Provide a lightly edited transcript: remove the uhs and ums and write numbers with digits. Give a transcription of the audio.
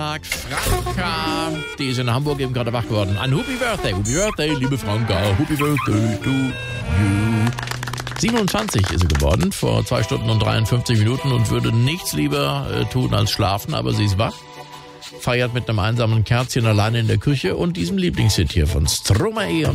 Franka, die ist in Hamburg eben gerade wach geworden. Ein Happy Birthday, liebe Franka, Happy Birthday to you. 27 ist sie geworden, vor 2 Stunden und 53 Minuten und würde nichts lieber tun als schlafen, aber sie ist wach. Feiert mit einem einsamen Kerzchen alleine in der Küche und diesem Lieblingshit hier von Stromae.